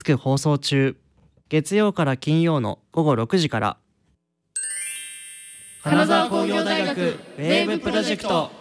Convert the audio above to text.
く放送中。月曜から金曜の午後6時から。金沢工業大学ウェーブプロジェクト。